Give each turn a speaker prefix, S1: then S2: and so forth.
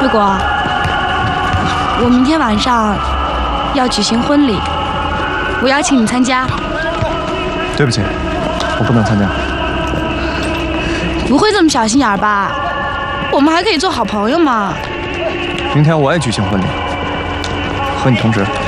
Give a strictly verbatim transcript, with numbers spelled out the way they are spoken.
S1: 卫国，我明天晚上要举行婚礼，我邀请你参加。
S2: 对不起，我不能参加。
S1: 不会这么小心眼吧？我们还可以做好朋友嘛。
S2: 明天我也举行婚礼，和你同时。